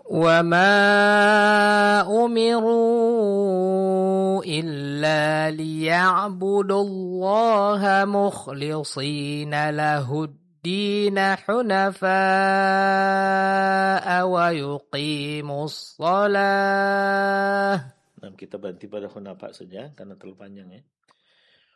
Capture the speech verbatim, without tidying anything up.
وما أمروا إلا ليعبدوا الله مخلصين له الدين حنفاء ويقيموا الصلاة. Nah, kita berhenti pada hunafa saja karena terlalu panjang ya.